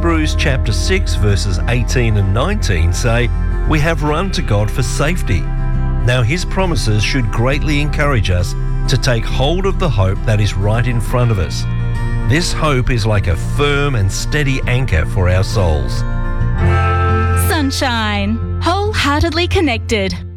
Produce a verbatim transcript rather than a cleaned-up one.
Hebrews chapter six verses eighteen and nineteen say, "We have run to God for safety." Now his promises should greatly encourage us to take hold of the hope that is right in front of us. This hope is like a firm and steady anchor for our souls. Sunshine, wholeheartedly connected.